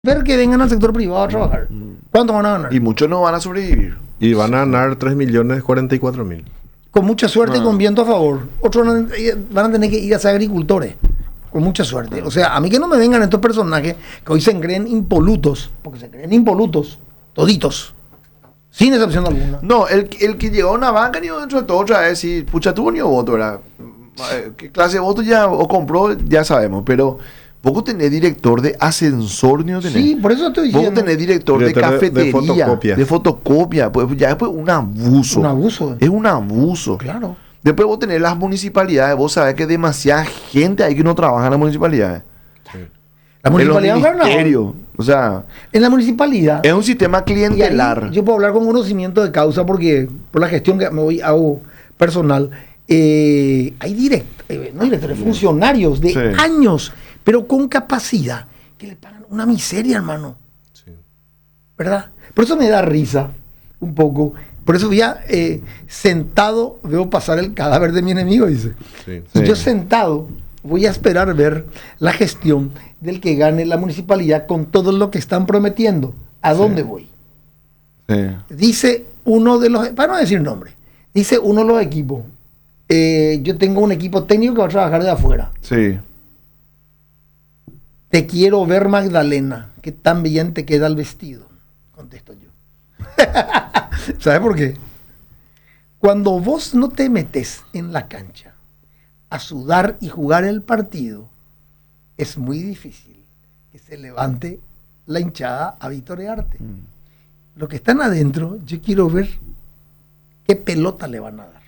ver que vengan al sector privado a trabajar. ¿Cuánto van a ganar? Y muchos no van a sobrevivir. Y van a ganar 3.044.000. Con mucha suerte y con viento a favor. Otros van a tener que ir a ser agricultores. Con mucha suerte. O sea, a mí que no me vengan estos personajes que hoy se creen impolutos. Porque se creen impolutos. Toditos. Sin excepción alguna. No, el que llegó a una banca ni dentro de todo otra vez, sí, pucha, tuvo ni voto, ¿verdad? ¿Qué clase de voto ya o compró? Ya sabemos, pero vos tenés director de ascensor, ni no tenés. Sí, por eso estoy diciendo. Vos tenés director de cafetería, de fotocopia. Pues ya después un abuso. Un abuso. Es un abuso. Claro. Después vos tenés las municipalidades, vos sabés que demasiada gente hay que no trabaja en las municipalidades. Sí. La municipalidad en los ministerios, o sea, en la municipalidad es un sistema clientelar. Yo puedo hablar con conocimiento de causa porque por la gestión que hago personal, hay directores, funcionarios de años, pero con capacidad, que le pagan una miseria, hermano. Sí. ¿Verdad? Por eso me da risa un poco. Por eso ya sentado veo pasar el cadáver de mi enemigo, dice. Sí, y yo sentado voy a esperar ver la gestión del que gane la municipalidad con todo lo que están prometiendo. ¿A dónde voy? Sí. Dice uno de los, para no decir nombre, dice uno de los equipos, yo tengo un equipo técnico que va a trabajar de afuera. Sí. Te quiero ver, Magdalena, que tan bien te queda el vestido, contesto yo. ¿Sabes por qué? Cuando vos no te metes en la cancha a sudar y jugar el partido, es muy difícil que se levante la hinchada a vitorearte. Los que están adentro, yo quiero ver qué pelota le van a dar.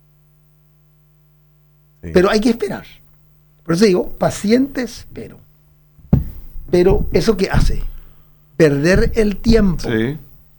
Sí. Pero hay que esperar. Por eso digo, paciente espero. Pero eso que hace, perder el tiempo. Sí.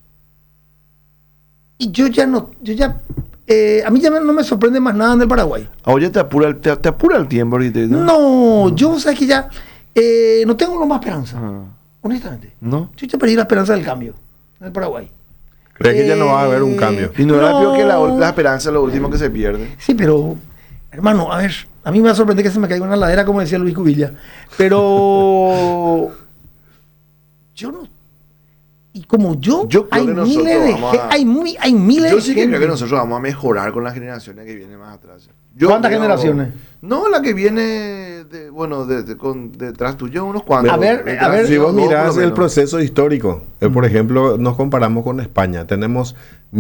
Y a mí ya no me sorprende más nada en el Paraguay. Oye, te apura el tiempo ahorita, ¿no? No, yo sabes que ya no tengo más esperanza. Honestamente. ¿No? Yo ya perdí la esperanza del cambio en el Paraguay. ¿Crees que ya no va a haber un cambio? Y no era peor que la esperanza es lo último que se pierde. Sí, pero, hermano, a ver, a mí me va a sorprender que se me caiga una ladera, como decía Luis Cubilla. Pero yo no. Y como yo hay miles de yo sí que creo que nosotros vamos a mejorar con las generaciones que vienen más atrás. ¿Cuántas generaciones? No, la que viene detrás tuyo, unos cuantos. A ver, si vos mirás el proceso histórico, por ejemplo, nos comparamos con España, tenemos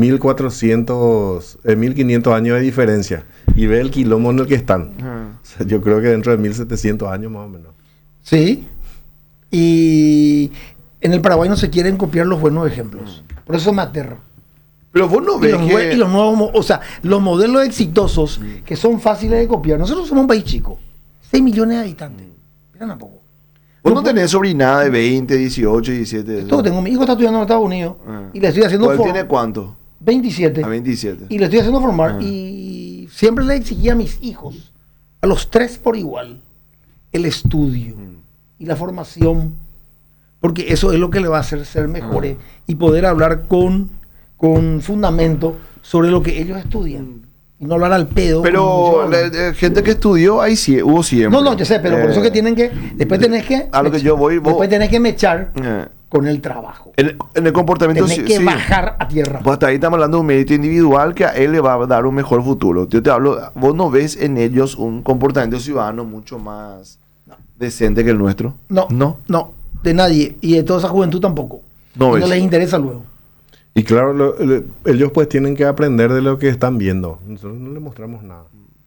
1500 años de diferencia y ve el quilombo en el que están. O sea, yo creo que dentro de 1700 años más o menos. Sí, y en el Paraguay no se quieren copiar los buenos ejemplos. Por eso me aterro. Pero vos no ves y los nuevos, o sea, los modelos exitosos que son fáciles de copiar. Nosotros somos un país chico, 6 millones de habitantes. Miren a poco. Vos no tenés sobrinada de 20, 18, 17. Todo tengo. Mi hijo está estudiando en Estados Unidos y le estoy haciendo formar. ¿Tiene cuánto? 27. A 27. Y le estoy haciendo formar. Y siempre le exigía a mis hijos, a los 3 por igual, el estudio y la formación. Porque eso es lo que le va a hacer ser mejores y poder hablar con fundamento sobre lo que ellos estudian. Y no hablar al pedo. Pero gente que estudió, ahí sí, hubo siempre. No, yo sé, pero por eso que tienen que. Después tenés que. A lo que yo voy. Después tenés que mechar con el trabajo. En el comportamiento. Tenés que bajar a tierra. Pues hasta ahí estamos hablando de un mérito individual que a él le va a dar un mejor futuro. Yo te hablo, vos no ves en ellos un comportamiento ciudadano mucho más decente que el nuestro. No. De nadie. Y de toda esa juventud tampoco. No les interesa luego. Y claro, ellos pues tienen que aprender de lo que están viendo. Nosotros no les mostramos nada.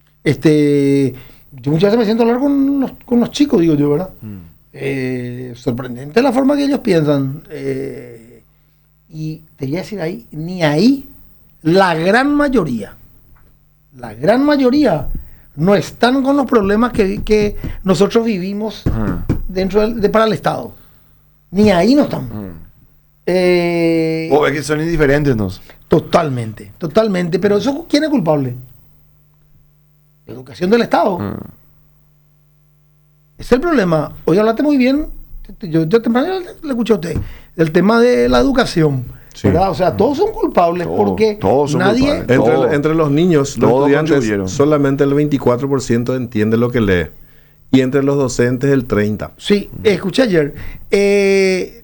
Yo muchas veces me siento a hablar con los chicos, digo yo, ¿verdad? Sorprendente la forma que ellos piensan. Y te voy a decir ahí, la gran mayoría no están con los problemas que nosotros vivimos para el Estado. Ni ahí no están. Es que son indiferentes, ¿no? Totalmente. Pero ¿eso quién es culpable? La educación del Estado. Es el problema. Hoy hablaste muy bien. Yo temprano le escuché a usted. El tema de la educación. Sí. ¿Verdad? O sea, todos son culpables porque nadie... Entre los niños, los estudiantes, solamente el 24% entiende lo que lee. Y entre los docentes el 30%. Sí, escuché ayer.